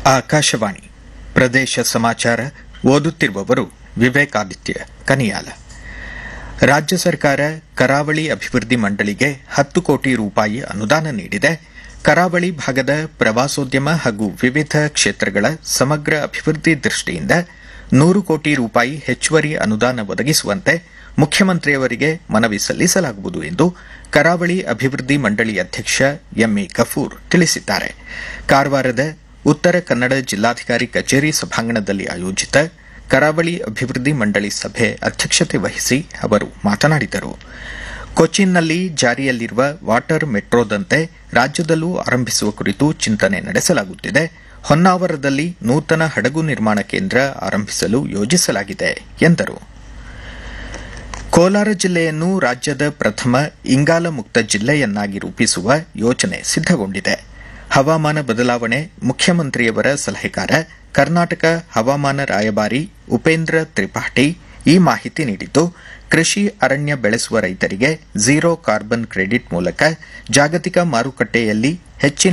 ಆಕಾಶವಾಣಿ ಪ್ರದೇಶ ಸಮಾಚಾರ ಓದುತ್ತಿರುವವರು ವಿವೇಕಾದಿತ್ಯ ಕನಿಯಾಲ. ರಾಜ್ಯ ಸರ್ಕಾರ ಕರಾವಳಿ ಅಭಿವೃದ್ಧಿ ಮಂಡಳಿಗೆ 10 ಕೋಟಿ ರೂಪಾಯಿ ಅನುದಾನ ನೀಡಿದೆ. ಕರಾವಳಿ ಭಾಗದ ಪ್ರವಾಸೋದ್ಯಮ ಹಾಗೂ ವಿವಿಧ ಕ್ಷೇತ್ರಗಳ ಸಮಗ್ರ ಅಭಿವೃದ್ಧಿ ದೃಷ್ಟಿಯಿಂದ 100 ಕೋಟಿ ರೂಪಾಯಿ ಹೆಚ್ಚುವರಿ ಅನುದಾನ ಒದಗಿಸುವಂತೆ ಮುಖ್ಯಮಂತ್ರಿಯವರಿಗೆ ಮನವಿ ಸಲ್ಲಿಸಲಾಗುವುದು ಎಂದು ಕರಾವಳಿ ಅಭಿವೃದ್ಧಿ ಮಂಡಳಿ ಅಧ್ಯಕ್ಷ ಎಂಇ ಗಫೂರ್ ತಿಳಿಸಿದ್ದಾರೆ. ಕಾರವಾರದ ಉತ್ತರ ಕನ್ನಡ ಜಿಲ್ಲಾಧಿಕಾರಿ ಕಚೇರಿ ಸಭಾಂಗಣದಲ್ಲಿ ಆಯೋಜಿತ ಕರಾವಳಿ ಅಭಿವೃದ್ಧಿ ಮಂಡಳಿ ಸಭೆ ಅಧ್ಯಕ್ಷತೆ ವಹಿಸಿ ಅವರು ಮಾತನಾಡಿದರು. ಕೊಚ್ಚಿನ್ನಲ್ಲಿ ಜಾರಿಯಲ್ಲಿರುವ ವಾಟರ್ ಮೆಟ್ರೋದಂತೆ ರಾಜ್ಯದಲ್ಲೂ ಆರಂಭಿಸುವ ಕುರಿತು ಚಿಂತನೆ ನಡೆಸಲಾಗುತ್ತಿದೆ. ಹೊನ್ನಾವರದಲ್ಲಿ ನೂತನ ಹಡಗು ನಿರ್ಮಾಣ ಕೇಂದ್ರ ಆರಂಭಿಸಲು ಯೋಜಿಸಲಾಗಿದೆ ಎಂದರು. ಕೋಲಾರ ಜಿಲ್ಲೆಯನ್ನು ರಾಜ್ಯದ ಪ್ರಥಮ ಇಂಗಾಲ ಮುಕ್ತ ಜಿಲ್ಲೆಯನ್ನಾಗಿ ರೂಪಿಸುವ ಯೋಜನೆ ಸಿದ್ದಗೊಂಡಿದೆ. ಹವಾಮಾನ ಬದಲಾವಣೆ ಮುಖ್ಯಮಂತ್ರಿಯವರ ಸಲಹೆಗಾರ ಕರ್ನಾಟಕ ಹವಾಮಾನ ರಾಯಭಾರಿ ಉಪೇಂದ್ರ ತ್ರಿಪಾಠಿ ಈ ಮಾಹಿತಿ ನೀಡಿದ್ದು, ಕೃಷಿ ಅರಣ್ಯ ಬೆಳೆಸುವ ರೈತರಿಗೆ ಝೀರೋ ಕಾರ್ಬನ್ ಕ್ರೆಡಿಟ್ ಮೂಲಕ ಜಾಗತಿಕ ಮಾರುಕಟ್ಟೆಯಲ್ಲಿ ಹೆಚ್ಚಿನ